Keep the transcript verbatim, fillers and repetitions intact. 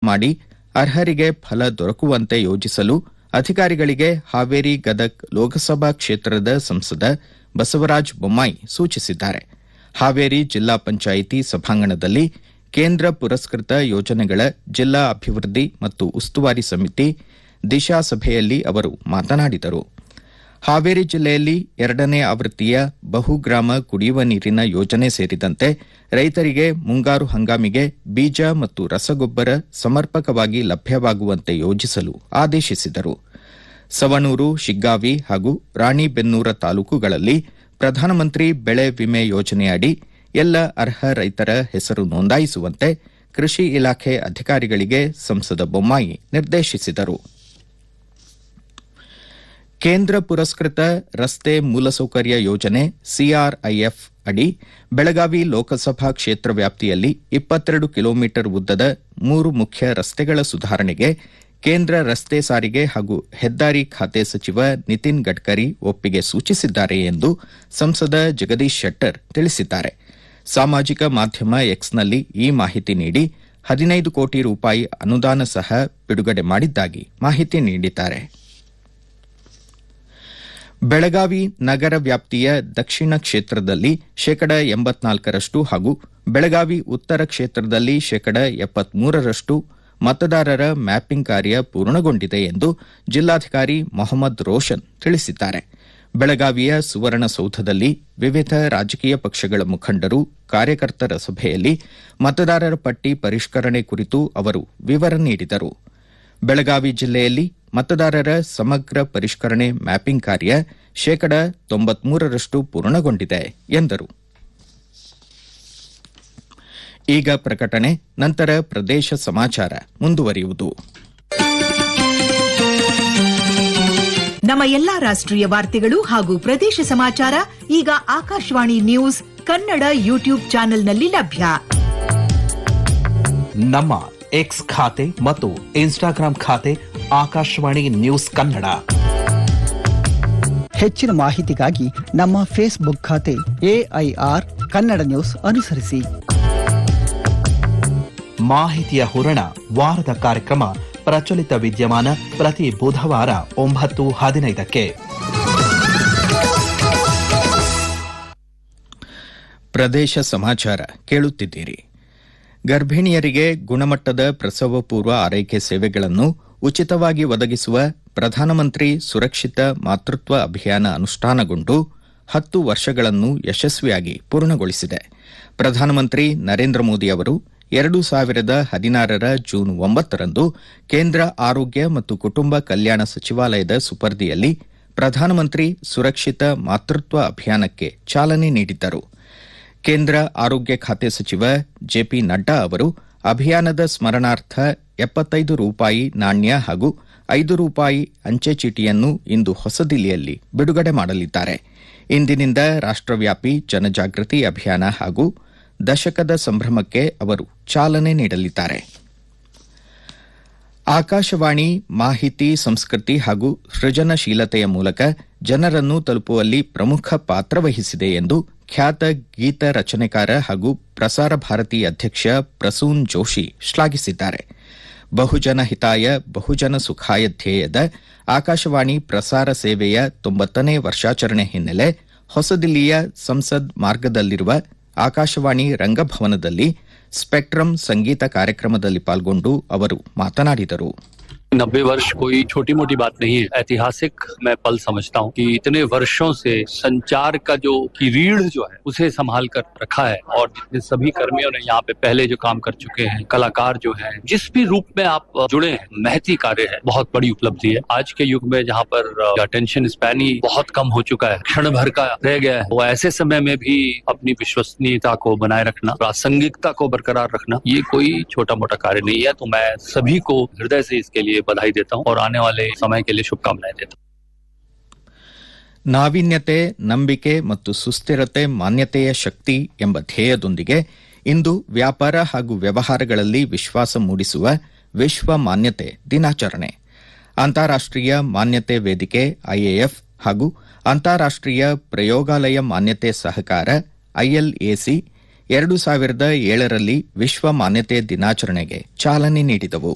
ಮಾಡಿ ಅರ್ಹರಿಗೆ ಫಲ ದೊರಕುವಂತೆ ಯೋಜಿಸಲು ಅಧಿಕಾರಿಗಳಿಗೆ ಹಾವೇರಿ ಗದಗ್ ಲೋಕಸಭಾ ಕ್ಷೇತ್ರದ ಸಂಸದ ಬಸವರಾಜ ಬೊಮ್ಮಾಯಿ ಸೂಚಿಸಿದ್ದಾರೆ. ಹಾವೇರಿ ಜಿಲ್ಲಾ ಪಂಚಾಯಿತಿ ಸಭಾಂಗಣದಲ್ಲಿ ಕೇಂದ್ರ ಪುರಸ್ಕೃತ ಯೋಜನೆಗಳ ಜಿಲ್ಲಾ ಅಭಿವೃದ್ಧಿ ಮತ್ತು ಉಸ್ತುವಾರಿ ಸಮಿತಿ ದಿಶಾ ಸಭೆಯಲ್ಲಿ ಅವರು ಮಾತನಾಡಿದರು. ಹಾವೇರಿ ಜಿಲ್ಲೆಯಲ್ಲಿ ಎರಡನೇ ಆವೃತ್ತಿಯ ಬಹುಗ್ರಾಮ ಕುಡಿಯುವ ನೀರಿನ ಯೋಜನೆ ಸೇರಿದಂತೆ ರೈತರಿಗೆ ಮುಂಗಾರು ಹಂಗಾಮಿಗೆ ಬೀಜ ಮತ್ತು ರಸಗೊಬ್ಬರ ಸಮರ್ಪಕವಾಗಿ ಲಭ್ಯವಾಗುವಂತೆ ಯೋಜಿಸಲು ಆದೇಶಿಸಿದರು. ಸವಣೂರು, ಶಿಗ್ಗಾವಿ ಹಾಗೂ ರಾಣಿಬೆನ್ನೂರ ತಾಲೂಕುಗಳಲ್ಲಿ ಪ್ರಧಾನಮಂತ್ರಿ ಬೆಳೆ ವಿಮೆ ಯೋಜನೆಯಡಿ ಎಲ್ಲ ಅರ್ಹ ರೈತರ ಹೆಸರು ನೋಂದಾಯಿಸುವಂತೆ ಕೃಷಿ ಇಲಾಖೆ ಅಧಿಕಾರಿಗಳಿಗೆ ಸಂಸದ ಬೊಮ್ಮಾಯಿ ನಿರ್ದೇಶಿಸಿದರು. ಕೇಂದ್ರ ಪುರಸ್ಕೃತ ರಸ್ತೆ ಮೂಲಸೌಕರ್ಯ ಯೋಜನೆ ಸಿಆರ್ಐಎಫ್ ಅಡಿ ಬೆಳಗಾವಿ ಲೋಕಸಭಾ ಕ್ಷೇತ್ರ ವ್ಯಾಪ್ತಿಯಲ್ಲಿ ಇಪ್ಪತ್ತೆರಡು ಕಿಲೋಮೀಟರ್ ಉದ್ದದ ಮೂರು ಮುಖ್ಯ ರಸ್ತೆಗಳ ಸುಧಾರಣೆಗೆ ಕೇಂದ್ರ ರಸ್ತೆ ಸಾರಿಗೆ ಹಾಗೂ ಹೆದ್ದಾರಿ ಖಾತೆ ಸಚಿವ ನಿತಿನ್ ಗಡ್ಕರಿ ಒಪ್ಪಿಗೆ ಸೂಚಿಸಿದ್ದಾರೆ ಎಂದು ಸಂಸದ ಜಗದೀಶ್ ಶೆಟ್ಟರ್ ತಿಳಿಸಿದ್ದಾರೆ. ಸಾಮಾಜಿಕ ಮಾಧ್ಯಮ ಎಕ್ಸ್ನಲ್ಲಿ ಈ ಮಾಹಿತಿ ನೀಡಿ ಹದಿನೈದು ಕೋಟಿ ರೂಪಾಯಿ ಅನುದಾನ ಸಹ ಬಿಡುಗಡೆ ಮಾಡಿದ್ದಾಗಿ ಮಾಹಿತಿ ನೀಡಿದ್ದಾರೆ. ಬೆಳಗಾವಿ ನಗರ ವ್ಯಾಪ್ತಿಯ ದಕ್ಷಿಣ ಕ್ಷೇತ್ರದಲ್ಲಿ ಶೇಕಡ ಎಂಬತ್ನಾಲ್ಕರಷ್ಟು ಹಾಗೂ ಬೆಳಗಾವಿ ಉತ್ತರ ಕ್ಷೇತ್ರದಲ್ಲಿ ಶೇಕಡ ಎಪ್ಪತ್ಮೂರರಷ್ಟು ಮತದಾರರ ಮ್ಯಾಪಿಂಗ್ ಕಾರ್ಯ ಪೂರ್ಣಗೊಂಡಿದೆ ಎಂದು ಜಿಲ್ಲಾಧಿಕಾರಿ ಮೊಹಮ್ಮದ್ ರೋಷನ್ ತಿಳಿಸಿದ್ದಾರೆ. ಬೆಳಗಾವಿಯ ಸುವರ್ಣಸೌಧದಲ್ಲಿ ವಿವಿಧ ರಾಜಕೀಯ ಪಕ್ಷಗಳ ಮುಖಂಡರು, ಕಾರ್ಯಕರ್ತರ ಸಭೆಯಲ್ಲಿ ಮತದಾರರ ಪಟ್ಟಿ ಪರಿಷ್ಕರಣೆ ಕುರಿತು ಅವರು ವಿವರ ನೀಡಿದರು. ಬೆಳಗಾವಿ ಜಿಲ್ಲೆಯಲ್ಲಿ ಮತದಾರರ ಸಮಗ್ರ ಪರಿಷ್ಕರಣೆ ಮ್ಯಾಪಿಂಗ್ ಕಾರ್ಯ ಶೇಕಡ ತೊಂಬತ್ಮೂರರಷ್ಟು ಪೂರ್ಣಗೊಂಡಿದೆ ಎಂದರು. ಈಗ ಪ್ರಕಟಣೆ, ನಂತರ ಪ್ರದೇಶ ಸಮಾಚಾರ ಮುಂದುವರಿಯುವುದು. ನಮ್ಮ ಎಲ್ಲಾ ರಾಷ್ಟ್ರೀಯ ವಾರ್ತೆಗಳು ಹಾಗೂ ಪ್ರದೇಶ ಸಮಾಚಾರ ಈಗ ಆಕಾಶವಾಣಿ ನ್ಯೂಸ್ ಕನ್ನಡ ಯೂಟ್ಯೂಬ್ ಚಾನೆಲ್ನಲ್ಲಿ ಲಭ್ಯ. ನಮ್ಮ ಎಕ್ಸ್ ಖಾತೆ ಮತ್ತು ಇನ್ಸ್ಟಾಗ್ರಾಂ ಖಾತೆ ಆಕಾಶವಾಣಿ ನ್ಯೂಸ್ ಕನ್ನಡ. ಹೆಚ್ಚಿನ ಮಾಹಿತಿಗಾಗಿ ನಮ್ಮ ಫೇಸ್ಬುಕ್ ಖಾತೆ ಎಐಆರ್ ಕನ್ನಡ ನ್ಯೂಸ್ ಅನುಸರಿಸಿ. ಮಾಹಿತಿಯ ಹೂರಣ ವಾರದ ಕಾರ್ಯಕ್ರಮ ಪ್ರಚಲಿತ ವಿದ್ಯಮಾನ ಪ್ರತಿ ಬುಧವಾರ ಒಂಬತ್ತು ಹದಿನೈದಕ್ಕೆ. ಪ್ರದೇಶ ಸಮಾಚಾರ ಕೇಳುತ್ತಿದ್ದೀರಿ. ಗರ್ಭಿಣಿಯರಿಗೆ ಗುಣಮಟ್ಟದ ಪ್ರಸವ ಪೂರ್ವ ಆರೈಕೆ ಸೇವೆಗಳನ್ನು ಉಚಿತವಾಗಿ ಒದಗಿಸುವ ಪ್ರಧಾನಮಂತ್ರಿ ಸುರಕ್ಷಿತ ಮಾತೃತ್ವ ಅಭಿಯಾನ ಅನುಷ್ಠಾನಗೊಂಡು ಹತ್ತು ವರ್ಷಗಳನ್ನು ಯಶಸ್ವಿಯಾಗಿ ಪೂರ್ಣಗೊಳಿಸಿದೆ. ಪ್ರಧಾನಮಂತ್ರಿ ನರೇಂದ್ರ ಮೋದಿ ಅವರು ಎರಡು ಸಾವಿರದ ಹದಿನಾರರ ಜೂನ್ ಒಂಬತ್ತರಂದು ಕೇಂದ್ರ ಆರೋಗ್ಯ ಮತ್ತು ಕುಟುಂಬ ಕಲ್ಯಾಣ ಸಚಿವಾಲಯದ ಸುಪರ್ದಿಯಲ್ಲಿ ಪ್ರಧಾನಮಂತ್ರಿ ಸುರಕ್ಷಿತ ಮಾತೃತ್ವ ಅಭಿಯಾನಕ್ಕೆ ಚಾಲನೆ ನೀಡಿದ್ದರು. ಕೇಂದ್ರ ಆರೋಗ್ಯ ಖಾತೆ ಸಚಿವ ಜೆಪಿ ನಡ್ಡಾ ಅವರು ಅಭಿಯಾನದ ಸ್ಮರಣಾರ್ಥ ಎಪ್ಪತ್ತೈದು ರೂಪಾಯಿ ನಾಣ್ಯ ಹಾಗೂ ಐದು ರೂಪಾಯಿ ಅಂಚೆ ಚೀಟಿಯನ್ನು ಇಂದು ಹೊಸದಿಲ್ಲಿಯಲ್ಲಿ ಬಿಡುಗಡೆ ಮಾಡಲಿದ್ದಾರೆ. ಇಂದಿನಿಂದ ರಾಷ್ಟ್ರವ್ಯಾಪಿ ಜನಜಾಗೃತಿ ಅಭಿಯಾನ ಹಾಗೂ ದಶಕದ ಸಂಭ್ರಮಕ್ಕೆ ಅವರು ಚಾಲನೆ ನೀಡಲಿದ್ದಾರೆ. ಆಕಾಶವಾಣಿ ಮಾಹಿತಿ, ಸಂಸ್ಕೃತಿ ಹಾಗೂ ಸೃಜನಶೀಲತೆಯ ಮೂಲಕ ಜನರನ್ನು ತಲುಪುವಲ್ಲಿ ಪ್ರಮುಖ ಪಾತ್ರ ವಹಿಸಿದೆ ಎಂದು ಖ್ಯಾತ ಗೀತ ರಚನೆಕಾರ ಹಾಗೂ ಪ್ರಸಾರ ಭಾರತಿ ಅಧ್ಯಕ್ಷ ಪ್ರಸೂನ್ ಜೋಶಿ ಶ್ಲಾಘಿಸಿದ್ದಾರೆ. ಬಹುಜನ ಹಿತಾಯ ಬಹುಜನ ಸುಖಾಯ ಧ್ಯೇಯದ ಆಕಾಶವಾಣಿ ಪ್ರಸಾರ ಸೇವೆಯ ತೊಂಬತ್ತನೇ ವರ್ಷಾಚರಣೆ ಹಿನ್ನೆಲೆ ಹೊಸದಿಲ್ಲಿಯ ಸಂಸದ್ ಮಾರ್ಗದಲ್ಲಿರುವ ಆಕಾಶವಾಣಿ ರಂಗಭವನದಲ್ಲಿ ಸ್ಪೆಕ್ಟ್ರಮ್ ಸಂಗೀತ ಕಾರ್ಯಕ್ರಮದಲ್ಲಿ ಪಾಲ್ಗೊಂಡು ಅವರು ಮಾತನಾಡಿದರು. नब्बे वर्ष कोई छोटी मोटी बात नहीं है. ऐतिहासिक मैं पल समझता हूँ कि इतने वर्षों से संचार का जो की रीढ़ जो है उसे संभाल कर रखा है और जितने सभी कर्मियों ने यहाँ पे पहले जो काम कर चुके हैं, कलाकार जो हैं, जिस भी रूप में आप जुड़े हैं, महती कार्य है, बहुत बड़ी उपलब्धि है. आज के युग में जहाँ पर अटेंशन स्पैन ही बहुत कम हो चुका है, क्षण भर का रह गया है, वो ऐसे समय में भी अपनी विश्वसनीयता को बनाए रखना, प्रासंगिकता को बरकरार रखना, ये कोई छोटा मोटा कार्य नहीं है. तो मैं सभी को हृदय से इसके लिए बधाई देता हूं और आने वाले समय के लिए शुभकामनाएं देता हूं. ನಾವೀನ್ಯತೆ, ನಂಬಿಕೆ ಮತ್ತು ಸುಸ್ಥಿರತೆ ಮಾನ್ಯತೆಯ ಶಕ್ತಿ ಎಂಬ ಧ್ಯೇಯದೊಂದಿಗೆ ಇಂದು ವ್ಯಾಪಾರ ಹಾಗೂ ವ್ಯವಹಾರಗಳಲ್ಲಿ ವಿಶ್ವಾಸ ಮೂಡಿಸುವ ವಿಶ್ವ ಮಾನ್ಯತೆ ದಿನಾಚರಣೆ. ಅಂತಾರಾಷ್ಟೀಯ ಮಾನ್ಯತೆ ವೇದಿಕೆ ಐಎಎಫ್ ಹಾಗೂ ಅಂತಾರಾಷ್ಟೀಯ ಪ್ರಯೋಗಾಲಯ ಮಾನ್ಯತೆ ಸಹಕಾರ ಐಎಲ್ಎಸಿ ಎರಡು ಸಾವಿರದ ಏಳರಲ್ಲಿ ವಿಶ್ವ ಮಾನ್ಯತೆ ದಿನಾಚರಣೆಗೆ ಚಾಲನೆ ನೀಡಿದವು.